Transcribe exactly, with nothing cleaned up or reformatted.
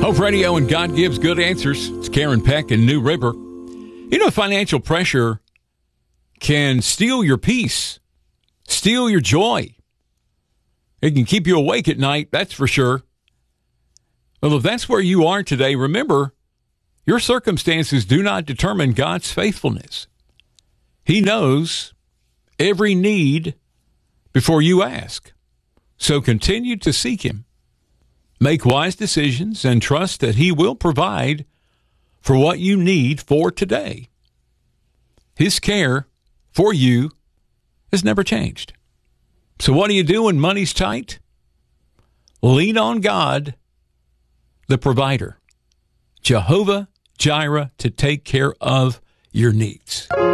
Hope Radio and God Gives Good Answers. It's Karen Peck in New River. You know, financial pressure can steal your peace, steal your joy. It can keep you awake at night, that's for sure. Well, if that's where you are today, remember, your circumstances do not determine God's faithfulness. He knows every need before you ask. So continue to seek Him. Make wise decisions and trust that He will provide for what you need for today. His care for you has never changed. So what do you do when money's tight? Lean on God, the provider, Jehovah Jireh, to take care of your needs.